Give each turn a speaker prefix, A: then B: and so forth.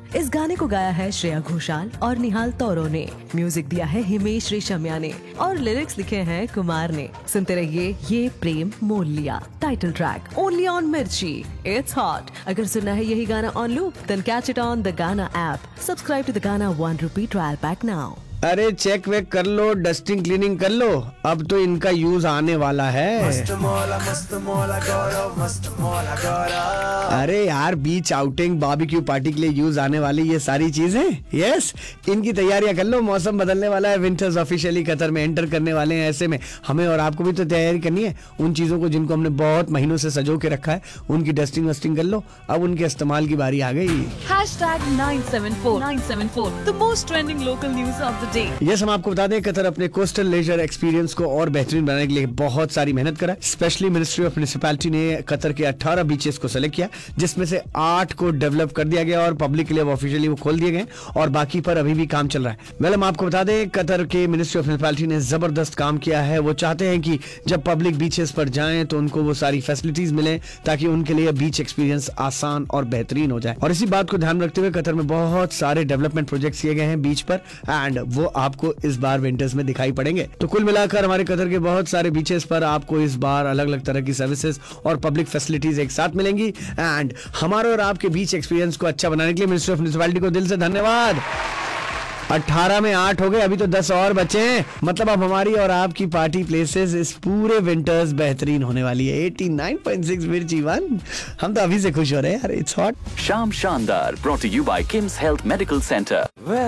A: इस गाने को गाया है श्रेया घोषाल और निहाल तौरो ने, म्यूजिक दिया है हिमेश रेशमिया ने और लिरिक्स लिखे हैं कुमार ने। सुनते रहिए ये प्रेम मोल लिया, टाइटल ट्रैक ओनली ऑन मिर्ची, इट्स हॉट। अगर सुनना है यही गाना on loop, then catch it on the गाना ऐप। सब्सक्राइब टू द गाना ₹1 ट्रायल पैक नाउ।
B: अरे चेक वेक कर लो, डस्टिंग क्लीनिंग कर लो, अब तो इनका यूज आने वाला है।
C: मस्त मौला गौरव, मस्त मौला गौरव।
B: अरे यार, बीच आउटिंग, बारबेक्यू पार्टी के लिए यूज आने वाली ये सारी चीजें, यस, इनकी तैयारियां कर लो। मौसम बदलने वाला है, विंटर्स ऑफिशियली कतर में एंटर करने वाले हैं। ऐसे में हमें और आपको भी तो तैयारी करनी है उन चीजों को जिनको हमने बहुत महीनों से सजो के रखा है, उनकी डस्टिंग वस्टिंग कर लो। अब उनके इस्तेमाल की बारी आ गई।
D: #974 the most trending local news of the day।
B: Yes, हम आपको बता दें, कतर अपने कोस्टल लेजर एक्सपीरियंस को और बेहतरीन बनाने के लिए बहुत सारी मेहनत करा। स्पेशली मिनिस्ट्री ऑफ म्युनिसिपैलिटी ने कतर के 18 बीचेस को सेलेक्ट किया, जिसमें से 8 को डेवलप कर दिया गया और पब्लिक के लिए ऑफिशियली वो खोल दिए गए और बाकी पर अभी भी काम चल रहा है। वेल, हम आपको बता दें, कतर के मिनिस्ट्री ऑफ म्युनिसिपैलिटी ने जबरदस्त काम किया है। वो चाहते हैं कि जब पब्लिक बीचेस पर जाएं तो उनको वो सारी फैसिलिटीज मिले ताकि उनके लिए बीच एक्सपीरियंस आसान और बेहतरीन हो जाए। और इसी बात को ध्यान में रखते हुए कतर में बहुत सारे डेवलपमेंट प्रोजेक्ट्स किए गए हैं बीच पर, एंड वो आपको इस बार विंटर्स में दिखाई पड़ेंगे। तो कुल मिलाकर हमारे कतर के बहुत सारे बीचेस पर आपको इस बार अलग अलग तरह की सर्विसेज और पब्लिक फैसिलिटीज एक साथ मिलेंगी। एंड हमारे और आपके बीच एक्सपीरियंस को अच्छा बनाने के लिए मिनिस्ट्री ऑफ म्युनिसिपैलिटी को दिल से धन्यवाद। 18 में 8 हो गए, अभी तो 10 और बचे हैं। मतलब अब हमारी और आपकी पार्टी प्लेसेस इस पूरे विंटर्स बेहतरीन होने वाली है। 89.6 मिर्ची 1, हम तो अभी से खुश हो रहे हैं यार, इट्स हॉट।
E: शाम शानदार, brought to you by Kim's Health Medical Center।